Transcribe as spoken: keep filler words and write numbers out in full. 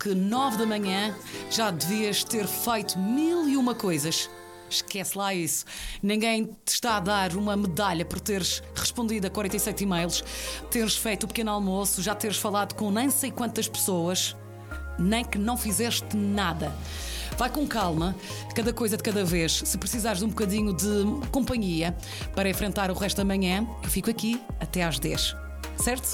que nove da manhã já devias ter feito mil e uma coisas. Esquece lá isso. Ninguém te está a dar uma medalha por teres respondido a quarenta e sete e-mails, teres feito o pequeno almoço, já teres falado com nem sei quantas pessoas, nem que não fizeste nada. Vai com calma, cada coisa de cada vez. Se precisares de um bocadinho de companhia para enfrentar o resto da manhã, eu fico aqui até às dez. Certo?